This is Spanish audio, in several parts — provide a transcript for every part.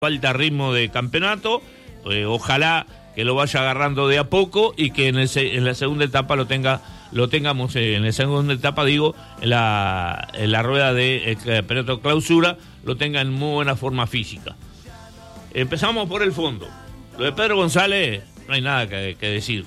falta ritmo de campeonato, ojalá que lo vaya agarrando de a poco y que en la segunda etapa lo tengamos en la segunda etapa, digo, en la rueda de campeonato clausura, lo tenga en muy buena forma física. Empezamos por el fondo. Lo de Pedro González, no hay nada que decir.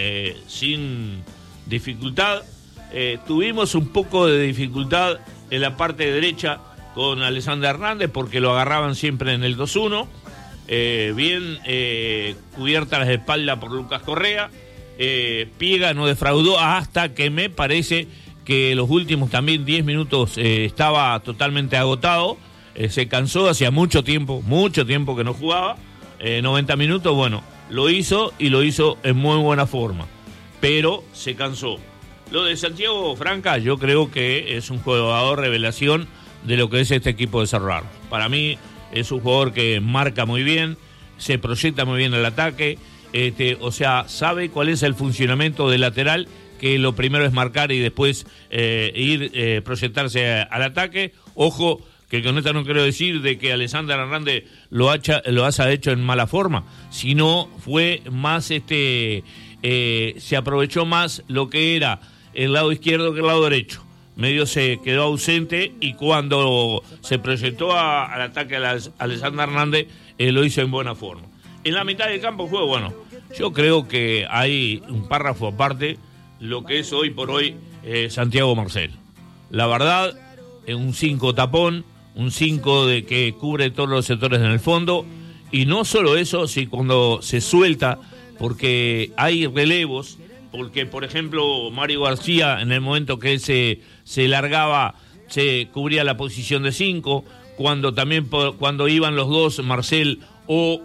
Sin dificultad, tuvimos un poco de dificultad en la parte derecha con Alexander Hernández porque lo agarraban siempre en el 2-1, bien cubierta las espaldas por Lucas Correa. Piega no defraudó hasta que me parece que los últimos también 10 minutos estaba totalmente agotado, se cansó, hacía mucho tiempo que no jugaba, 90 minutos, bueno, lo hizo y lo hizo en muy buena forma, pero se cansó. Lo de Santiago Franca yo creo que es un jugador revelación de lo que es este equipo de Cerro Largo. Para mí es un jugador que marca muy bien, se proyecta muy bien al ataque, o sea, sabe cuál es el funcionamiento del lateral, que lo primero es marcar y después proyectarse al ataque. Ojo, que con esto no quiero decir de que Alexander Hernández lo haya hecho en mala forma, sino fue más, se aprovechó más lo que era el lado izquierdo que el lado derecho. Medio se quedó ausente y cuando se proyectó al ataque a Alexander Hernández, lo hizo en buena forma. En la mitad del campo de juego, bueno, yo creo que hay un párrafo aparte, lo que es hoy por hoy Santiago Marcel. La verdad, un 5 tapón, un 5 de que cubre todos los sectores en el fondo, y no solo eso, si cuando se suelta, porque hay relevos, porque por ejemplo Mario García en el momento que se largaba se cubría la posición de 5, cuando iban los dos, Marcel o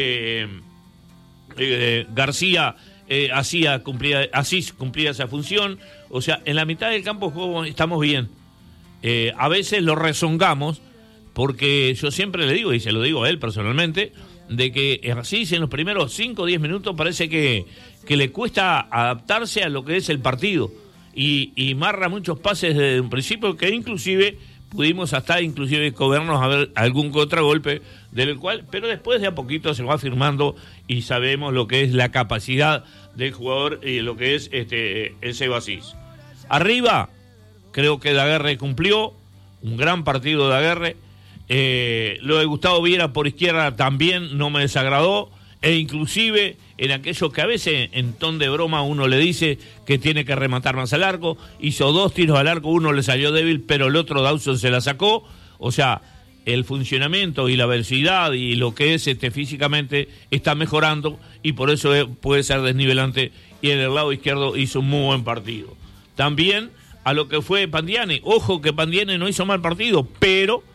García, cumplía esa función. O sea, en la mitad del campo de juego estamos bien. A veces lo rezongamos, porque yo siempre le digo, y se lo digo a él personalmente, de que así en los primeros 5 o 10 minutos parece que le cuesta adaptarse a lo que es el partido y marra muchos pases desde un principio que inclusive pudimos hasta cobrarnos a ver algún contragolpe del cual, pero después de a poquito se va firmando y sabemos lo que es la capacidad del jugador y lo que es ese Basís. Arriba creo que Daguerre cumplió un gran partido de Daguerre. Lo de Gustavo Viera por izquierda también no me desagradó, e inclusive en aquello que a veces en ton de broma uno le dice que tiene que rematar más al arco, hizo 2 tiros al arco, uno le salió débil, pero el otro Dawson se la sacó. O sea, el funcionamiento y la velocidad y lo que es físicamente está mejorando, y por eso puede ser desnivelante, y en el lado izquierdo hizo un muy buen partido. También a lo que fue Pandiani, ojo que Pandiani no hizo mal partido, pero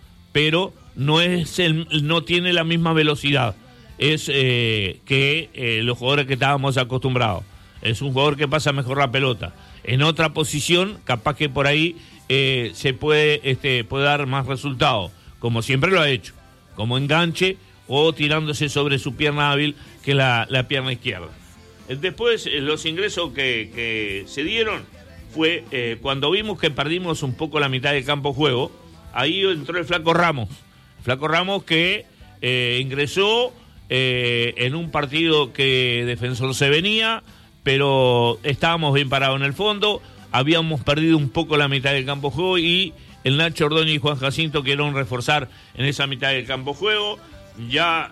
no tiene la misma velocidad que los jugadores que estábamos acostumbrados. Es un jugador que pasa mejor la pelota. En otra posición, capaz que por ahí se puede dar más resultados, como siempre lo ha hecho, como enganche o tirándose sobre su pierna hábil, que la pierna izquierda. Después, los ingresos que se dieron fue cuando vimos que perdimos un poco la mitad del campo de juego. Ahí entró el Flaco Ramos que ingresó en un partido que Defensor se venía, pero estábamos bien parados en el fondo, habíamos perdido un poco la mitad del campo de juego, y el Nacho Ordóñez y Juan Jacinto quisieron reforzar en esa mitad del campo de juego. Ya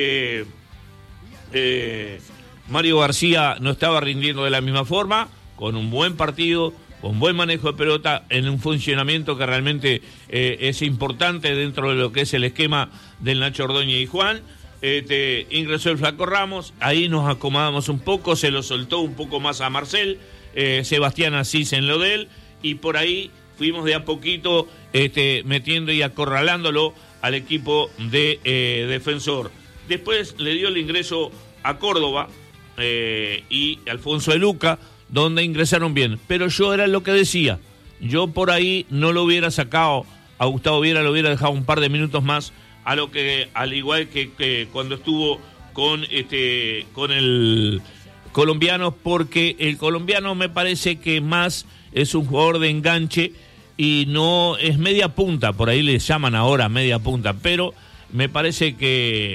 Mario García no estaba rindiendo de la misma forma, con un buen partido, con buen manejo de pelota, en un funcionamiento que realmente es importante dentro de lo que es el esquema del Nacho Ordóñez y Juan. Ingresó el Flaco Ramos, ahí nos acomodamos un poco, se lo soltó un poco más a Marcel, Sebastián Asís en lo de él, y por ahí fuimos de a poquito metiendo y acorralándolo al equipo de Defensor. Después le dio el ingreso a Córdoba y Alfonso de Luca, donde ingresaron bien, pero yo era lo que decía, yo por ahí no lo hubiera sacado a Gustavo Viera, lo hubiera dejado un par de minutos más, al igual que cuando estuvo con el colombiano, porque el colombiano me parece que más es un jugador de enganche y no es media punta, por ahí le llaman ahora media punta, pero me parece que